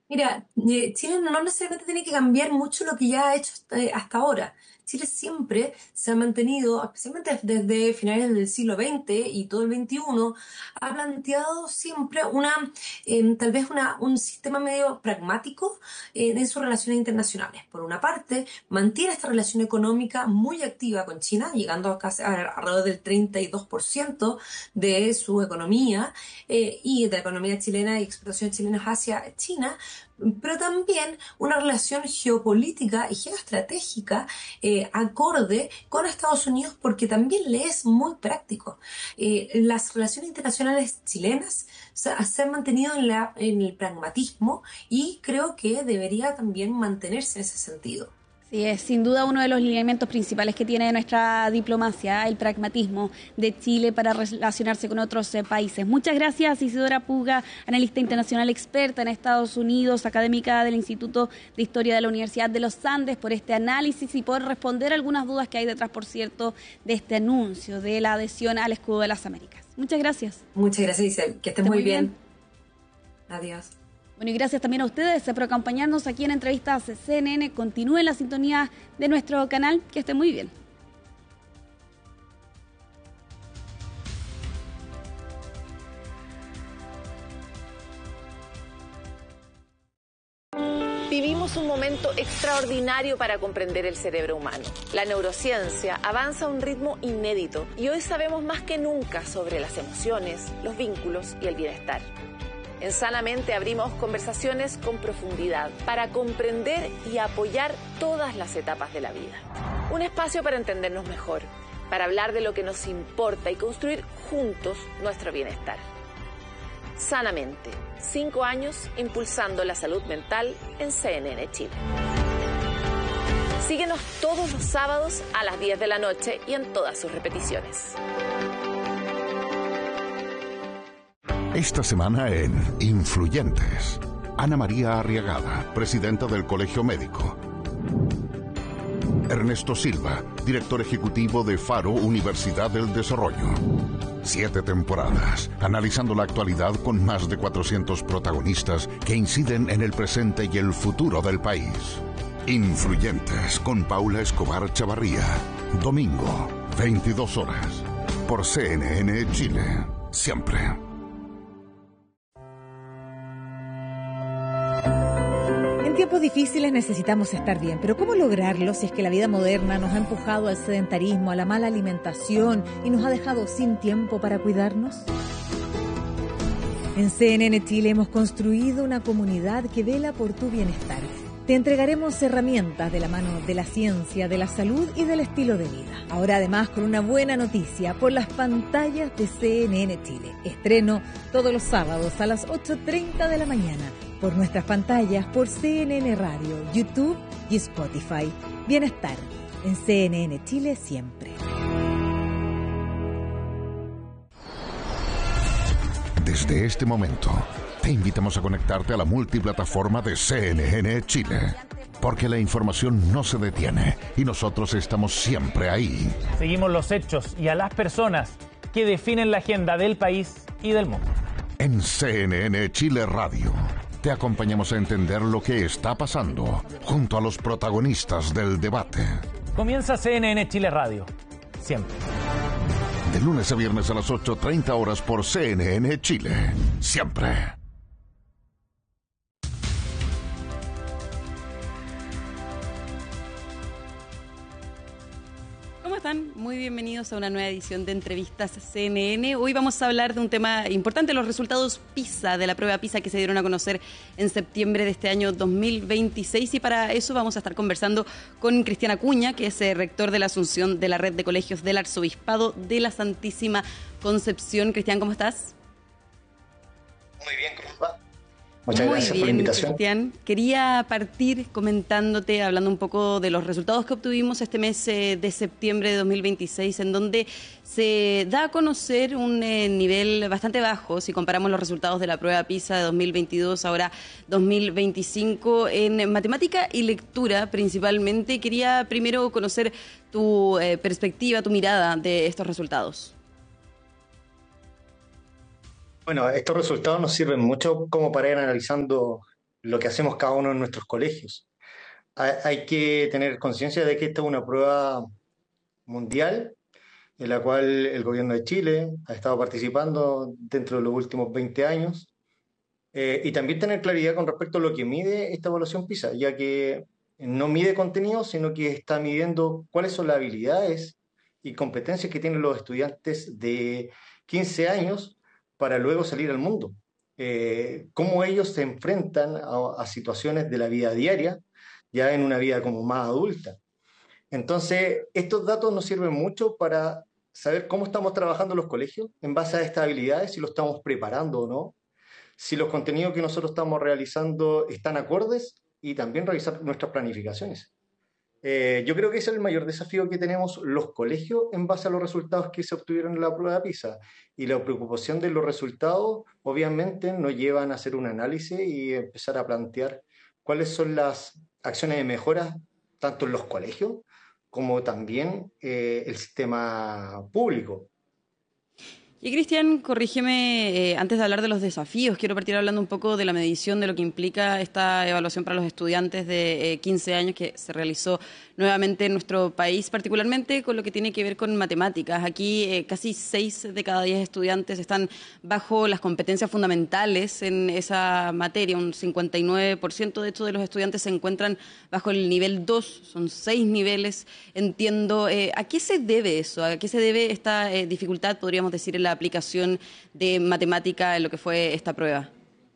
Mira, Chile no necesariamente tiene que cambiar mucho lo que ya ha hecho hasta ahora. Chile siempre se ha mantenido, especialmente desde finales del siglo XX y todo el XXI, ha planteado siempre tal vez un sistema medio pragmático en sus relaciones internacionales. Por una parte, mantiene esta relación económica muy activa con China, llegando a casi alrededor del 32% de su economía y de la economía chilena y exportaciones chilenas hacia China, pero también una relación geopolítica y geoestratégica acorde con Estados Unidos porque también le es muy práctico. Las relaciones internacionales chilenas se han mantenido en el pragmatismo y creo que debería también mantenerse en ese sentido. Sí, es sin duda uno de los lineamientos principales que tiene nuestra diplomacia, el pragmatismo de Chile para relacionarse con otros países. Muchas gracias, Isidora Puga, analista internacional experta en Estados Unidos, académica del Instituto de Historia de la Universidad de los Andes, por este análisis y por responder algunas dudas que hay detrás, por cierto, de este anuncio de la adhesión al Escudo de las Américas. Muchas gracias. Muchas gracias, Isabel. Que estés Esté muy muy bien. bien. Adiós. Bueno, y gracias también a ustedes por acompañarnos aquí en Entrevistas CNN. Continúen la sintonía de nuestro canal. Que esté muy bien. Vivimos un momento extraordinario para comprender el cerebro humano. La neurociencia avanza a un ritmo inédito y hoy sabemos más que nunca sobre las emociones, los vínculos y el bienestar. En Sanamente abrimos conversaciones con profundidad para comprender y apoyar todas las etapas de la vida. Un espacio para entendernos mejor, para hablar de lo que nos importa y construir juntos nuestro bienestar. Sanamente, 5 años impulsando la salud mental en CNN Chile. Síguenos todos los sábados a las 10 de la noche y en todas sus repeticiones. Esta semana en Influyentes, Ana María Arriagada, presidenta del Colegio Médico. Ernesto Silva, director ejecutivo de Faro Universidad del Desarrollo. 7 temporadas, analizando la actualidad con más de 400 protagonistas que inciden en el presente y el futuro del país. Influyentes con Paula Escobar Chavarría. Domingo, 22 horas. Por CNN Chile. Siempre. En tiempos difíciles necesitamos estar bien, pero ¿cómo lograrlo si es que la vida moderna nos ha empujado al sedentarismo, a la mala alimentación y nos ha dejado sin tiempo para cuidarnos? En CNN Chile hemos construido una comunidad que vela por tu bienestar. Te entregaremos herramientas de la mano de la ciencia, de la salud y del estilo de vida. Ahora además con una buena noticia por las pantallas de CNN Chile. Estreno todos los sábados a las 8:30 de la mañana. Por nuestras pantallas, por CNN Radio, YouTube y Spotify. Bienestar en CNN Chile siempre. Desde este momento, te invitamos a conectarte a la multiplataforma de CNN Chile. Porque la información no se detiene y nosotros estamos siempre ahí. Seguimos los hechos y a las personas que definen la agenda del país y del mundo. En CNN Chile Radio. Te acompañamos a entender lo que está pasando junto a los protagonistas del debate. Comienza CNN Chile Radio. Siempre. De lunes a viernes a las 8:30 horas por CNN Chile. Siempre. ¿Cómo están? Muy bienvenidos a una nueva edición de Entrevistas CNN. Hoy vamos a hablar de un tema importante, los resultados PISA, de la prueba PISA que se dieron a conocer en septiembre de este año 2026. Y para eso vamos a estar conversando con Cristian Acuña, que es rector de la Asunción de la Red de Colegios del Arzobispado de la Santísima Concepción. Cristian, ¿cómo estás? Muy bien, ¿cómo va? Muchas gracias por la Muy bien, invitación. Cristian. Quería partir comentándote, hablando un poco de los resultados que obtuvimos este mes de septiembre de 2026, en donde se da a conocer un nivel bastante bajo, si comparamos los resultados de la prueba PISA de 2022, ahora 2025, en matemática y lectura principalmente. Quería primero conocer tu perspectiva, tu mirada de estos resultados. Bueno, estos resultados nos sirven mucho como para ir analizando lo que hacemos cada uno en nuestros colegios. Hay que tener conciencia de que esta es una prueba mundial en la cual el gobierno de Chile ha estado participando dentro de los últimos 20 años. Y también tener claridad con respecto a lo que mide esta evaluación PISA, ya que no mide contenido, sino que está midiendo cuáles son las habilidades y competencias que tienen los estudiantes de 15 años para luego salir al mundo. Cómo ellos se enfrentan a situaciones de la vida diaria, ya en una vida como más adulta. Entonces, estos datos nos sirven mucho para saber cómo estamos trabajando en los colegios en base a estas habilidades, si lo estamos preparando o no, si los contenidos que nosotros estamos realizando están acordes y también revisar nuestras planificaciones. Yo creo que ese es el mayor desafío que tenemos los colegios en base a los resultados que se obtuvieron en la prueba PISA. Y la preocupación de los resultados, obviamente, nos llevan a hacer un análisis y empezar a plantear cuáles son las acciones de mejora, tanto en los colegios como también el sistema público. Y Cristian, corrígeme, antes de hablar de los desafíos, quiero partir hablando un poco de la medición, de lo que implica esta evaluación para los estudiantes de 15 años que se realizó nuevamente en nuestro país, particularmente con lo que tiene que ver con matemáticas. Aquí casi 6 de cada 10 estudiantes están bajo las competencias fundamentales en esa materia, un 59% de hecho de los estudiantes se encuentran bajo el nivel 2, son 6 niveles, entiendo. ¿A qué se debe eso? ¿A qué se debe esta dificultad, podríamos decir, en la aplicación de matemática en lo que fue esta prueba?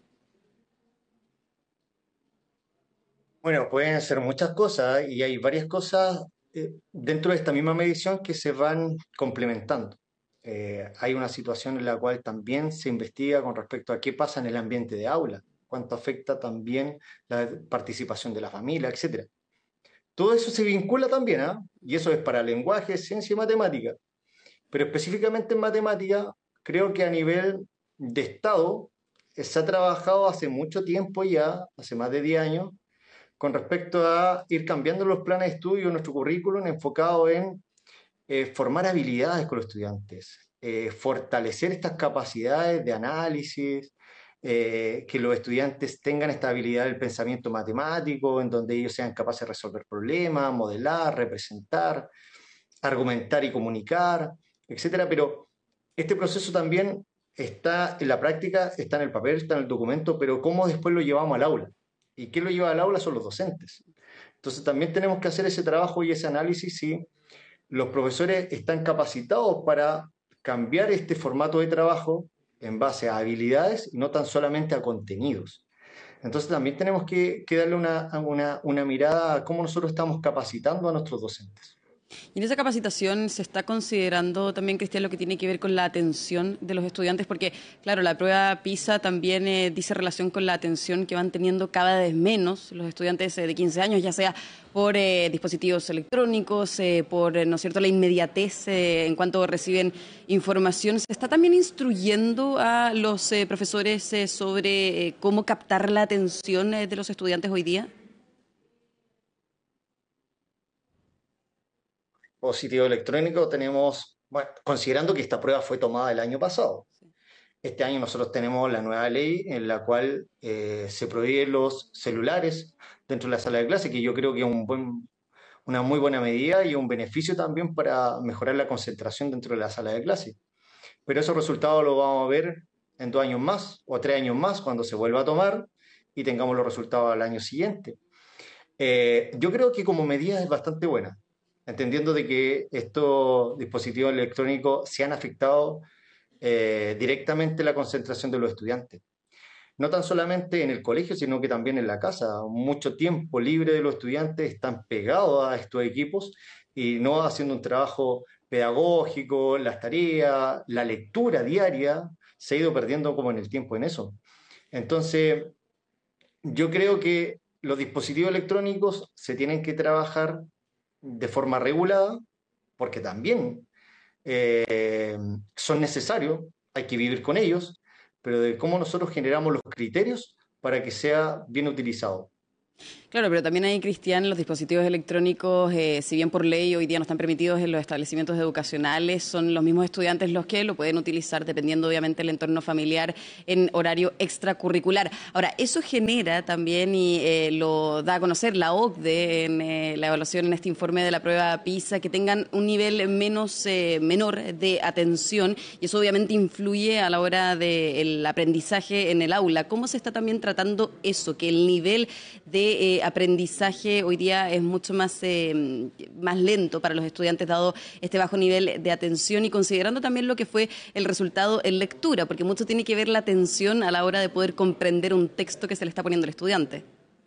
Bueno, pueden ser muchas cosas y hay varias cosas dentro de esta misma medición que se van complementando. Hay una situación en la cual también se investiga con respecto a qué pasa en el ambiente de aula, cuánto afecta también la participación de la familia, etcétera. Todo eso se vincula también, ¿ah? Y eso es para lenguaje, ciencia y matemática. Pero específicamente en matemática, creo que a nivel de Estado se ha trabajado hace mucho tiempo ya, hace más de 10 años, con respecto a ir cambiando los planes de estudio, nuestro currículum enfocado en formar habilidades con los estudiantes, fortalecer estas capacidades de análisis, que los estudiantes tengan esta habilidad del pensamiento matemático, en donde ellos sean capaces de resolver problemas, modelar, representar, argumentar y comunicar, etcétera. Pero este proceso también está en la práctica, está en el papel, está en el documento, pero cómo después lo llevamos al aula. ¿Y quién lo lleva al aula? Son los docentes. Entonces también tenemos que hacer ese trabajo y ese análisis si los profesores están capacitados para cambiar este formato de trabajo en base a habilidades y no tan solamente a contenidos. Entonces también tenemos que darle una mirada a cómo nosotros estamos capacitando a nuestros docentes. Y en esa capacitación se está considerando también, Cristian, lo que tiene que ver con la atención de los estudiantes, porque, claro, la prueba PISA también dice relación con la atención que van teniendo cada vez menos los estudiantes de 15 años, ya sea por dispositivos electrónicos, por, ¿no es cierto?, la inmediatez en cuanto reciben información. ¿Se está también instruyendo a los profesores sobre cómo captar la atención de los estudiantes hoy día? Dispositivo electrónico tenemos, bueno, considerando que esta prueba fue tomada el año pasado. Este año nosotros tenemos la nueva ley en la cual se prohíben los celulares dentro de la sala de clase, que yo creo que es una muy buena medida y un beneficio también para mejorar la concentración dentro de la sala de clase. Pero esos resultados los vamos a ver en 2 años más o 3 años más cuando se vuelva a tomar y tengamos los resultados al año siguiente. Yo creo que como medida es bastante buena, entendiendo de que estos dispositivos electrónicos se han afectado directamente la concentración de los estudiantes. No tan solamente en el colegio, sino que también en la casa. Mucho tiempo libre de los estudiantes están pegados a estos equipos y no haciendo un trabajo pedagógico, las tareas, la lectura diaria, se ha ido perdiendo como en el tiempo en eso. Entonces, yo creo que los dispositivos electrónicos se tienen que trabajar de forma regulada, porque también son necesarios, hay que vivir con ellos, pero de cómo nosotros generamos los criterios para que sea bien utilizado. Claro, pero también ahí, Cristian, los dispositivos electrónicos, si bien por ley hoy día no están permitidos en los establecimientos educacionales, son los mismos estudiantes los que lo pueden utilizar, dependiendo obviamente del entorno familiar, en horario extracurricular. Ahora, eso genera también, y lo da a conocer la OCDE en la evaluación en este informe de la prueba PISA, que tengan un nivel menor de atención, y eso obviamente influye a la hora del aprendizaje en el aula. ¿Cómo se está también tratando eso, que el nivel de aprendizaje hoy día es mucho más lento para los estudiantes, dado este bajo nivel de atención, y considerando también lo que fue el resultado en lectura, porque mucho tiene que ver la atención a la hora de poder comprender un texto que se le está poniendo al estudiante?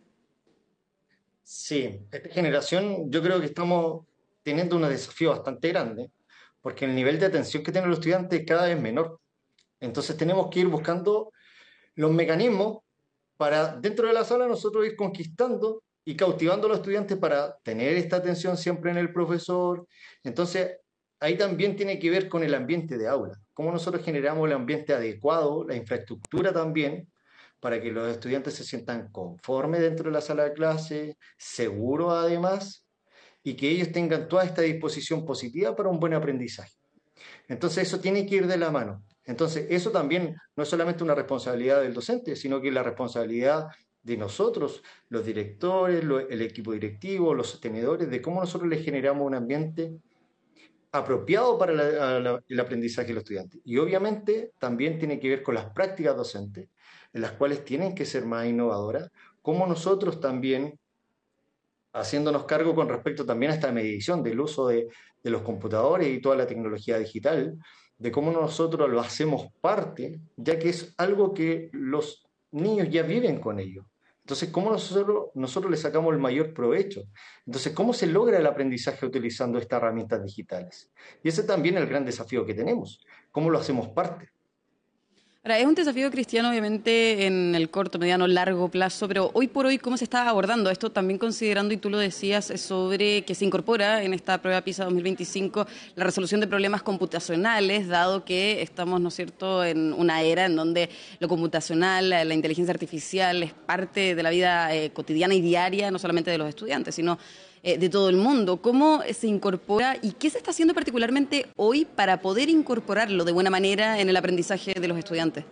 Sí, esta generación yo creo que estamos teniendo un desafío bastante grande, porque el nivel de atención que tienen los estudiantes cada vez es menor. Entonces tenemos que ir buscando los mecanismos para dentro de la sala nosotros ir conquistando y cautivando a los estudiantes para tener esta atención siempre en el profesor. Entonces, ahí también tiene que ver con el ambiente de aula, cómo nosotros generamos el ambiente adecuado, la infraestructura también, para que los estudiantes se sientan conformes dentro de la sala de clase, seguros además, y que ellos tengan toda esta disposición positiva para un buen aprendizaje. Entonces eso tiene que ir de la mano. Entonces eso también no es solamente una responsabilidad del docente, sino que es la responsabilidad de nosotros, los directores, el equipo directivo, los sostenedores, de cómo nosotros les generamos un ambiente apropiado para el aprendizaje de los estudiantes. Y obviamente también tiene que ver con las prácticas docentes, en las cuales tienen que ser más innovadoras, como nosotros también haciéndonos cargo con respecto también a esta medición del uso de los computadores y toda la tecnología digital, de cómo nosotros lo hacemos parte, ya que es algo que los niños ya viven con ello. Entonces, ¿cómo nosotros le sacamos el mayor provecho? Entonces, ¿cómo se logra el aprendizaje utilizando estas herramientas digitales? Y ese también es el gran desafío que tenemos. ¿Cómo lo hacemos parte? Ahora, es un desafío, Cristiano, obviamente en el corto, mediano, largo plazo, pero hoy por hoy, ¿cómo se está abordando esto? También considerando, y tú lo decías, sobre que se incorpora en esta prueba PISA 2025 la resolución de problemas computacionales, dado que estamos, ¿no es cierto?, en una era en donde lo computacional, la inteligencia artificial es parte de la vida cotidiana y diaria, no solamente de los estudiantes, sino de todo el mundo. ¿Cómo se incorpora y qué se está haciendo particularmente hoy para poder incorporarlo de buena manera en el aprendizaje de los estudiantes?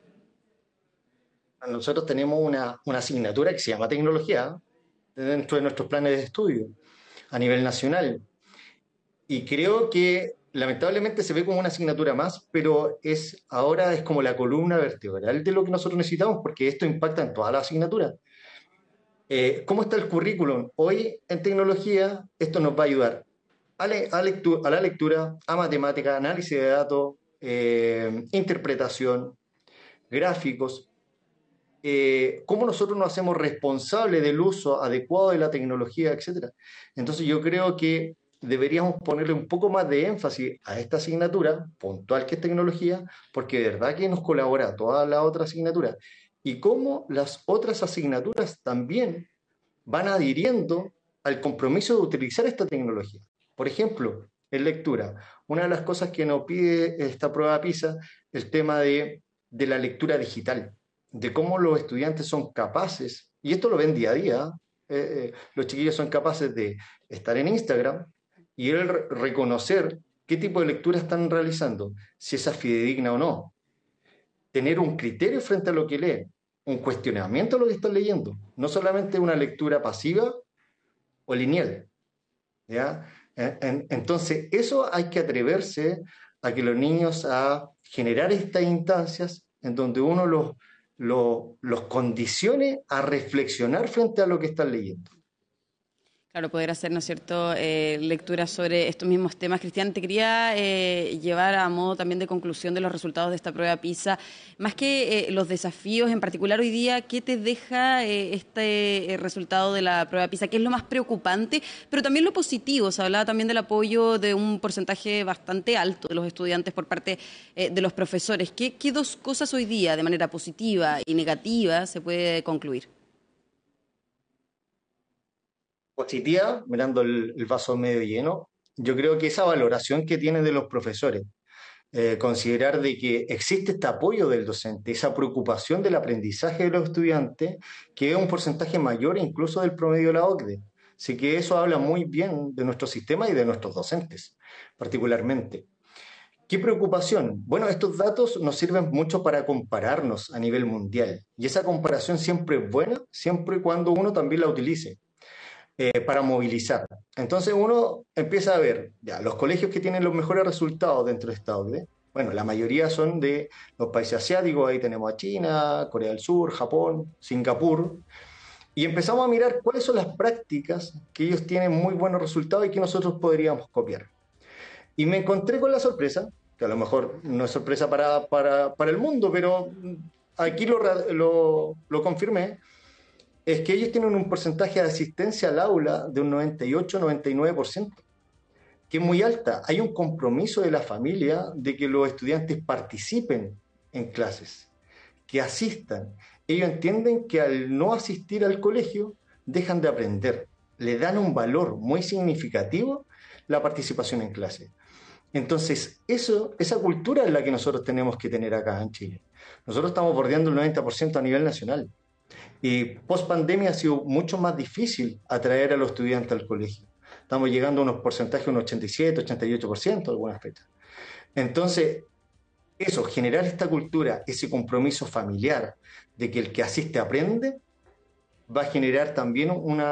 Nosotros tenemos una asignatura que se llama tecnología dentro de nuestros planes de estudio a nivel nacional. Y creo que lamentablemente se ve como una asignatura más, pero ahora es como la columna vertebral de lo que nosotros necesitamos, porque esto impacta en todas las asignaturas. ¿Cómo está el currículum? Hoy en tecnología esto nos va a ayudar a la lectura, a matemática, análisis de datos, interpretación, gráficos. ¿Cómo nosotros nos hacemos responsables del uso adecuado de la tecnología, etcétera? Entonces yo creo que deberíamos ponerle un poco más de énfasis a esta asignatura puntual que es tecnología, porque de verdad que nos colabora a todas las otras asignaturas y cómo las otras asignaturas también van adhiriendo al compromiso de utilizar esta tecnología. Por ejemplo, en lectura, una de las cosas que nos pide esta prueba PISA es el tema de la lectura digital, de cómo los estudiantes son capaces, y esto lo ven día a día, los chiquillos son capaces de estar en Instagram y reconocer qué tipo de lectura están realizando, si esa es fidedigna o no, tener un criterio frente a lo que leen, un cuestionamiento a lo que están leyendo, no solamente una lectura pasiva o lineal, ¿ya? Entonces, eso hay que atreverse a que los niños a generar estas instancias en donde uno los condicione a reflexionar frente a lo que están leyendo. Claro, poder hacer, ¿no es cierto?, lecturas sobre estos mismos temas. Cristian, te quería llevar a modo también de conclusión de los resultados de esta prueba PISA. Más que los desafíos en particular hoy día, ¿qué te deja este resultado de la prueba PISA? ¿Qué es lo más preocupante? Pero también lo positivo. Se hablaba también del apoyo de un porcentaje bastante alto de los estudiantes por parte de los profesores. ¿Qué dos cosas hoy día, de manera positiva y negativa, se puede concluir? Positiva, mirando el vaso medio lleno, yo creo que esa valoración que tienen de los profesores, considerar de que existe este apoyo del docente, esa preocupación del aprendizaje de los estudiantes, que es un porcentaje mayor incluso del promedio de la OCDE. Así que eso habla muy bien de nuestro sistema y de nuestros docentes, particularmente. ¿Qué preocupación? Bueno, estos datos nos sirven mucho para compararnos a nivel mundial. Y esa comparación siempre es buena, siempre y cuando uno también la utilice para movilizar. Entonces uno empieza a ver ya, los colegios que tienen los mejores resultados dentro de esta OCDE. Bueno, la mayoría son de los países asiáticos, ahí tenemos a China, Corea del Sur, Japón, Singapur. Y empezamos a mirar cuáles son las prácticas que ellos tienen muy buenos resultados y que nosotros podríamos copiar. Y me encontré con la sorpresa, que a lo mejor no es sorpresa para el mundo, pero aquí lo confirmé, es que ellos tienen un porcentaje de asistencia al aula de un 98-99%, que es muy alta. Hay un compromiso de la familia de que los estudiantes participen en clases, que asistan. Ellos entienden que al no asistir al colegio dejan de aprender, le dan un valor muy significativo la participación en clase. Entonces, esa cultura es la que nosotros tenemos que tener acá en Chile. Nosotros estamos bordeando el 90% a nivel nacional. Y post pandemia ha sido mucho más difícil atraer a los estudiantes al colegio. Estamos llegando a unos porcentajes, un 87, 88% algunas fechas. Entonces, eso, generar esta cultura, ese compromiso familiar de que el que asiste aprende, va a generar también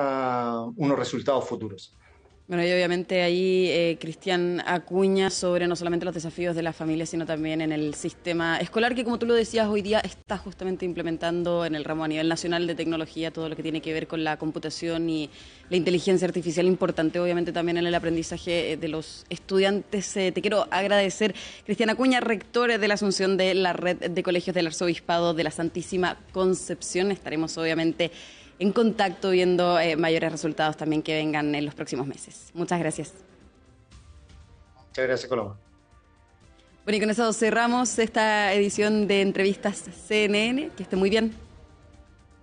unos resultados futuros. Bueno, y obviamente ahí Cristian acuña sobre no solamente los desafíos de la familia, sino también en el sistema escolar, que como tú lo decías, hoy día está justamente implementando en el ramo a nivel nacional de tecnología todo lo que tiene que ver con la computación y la inteligencia artificial, importante obviamente también en el aprendizaje de los estudiantes. Te quiero agradecer, Cristian Acuña, rector de la Asunción de la Red de Colegios del Arzobispado de la Santísima Concepción. Estaremos obviamente en contacto viendo mayores resultados también que vengan en los próximos meses. Muchas gracias. Muchas gracias, Coloma. Bueno, y con eso cerramos esta edición de Entrevistas CNN. Que esté muy bien.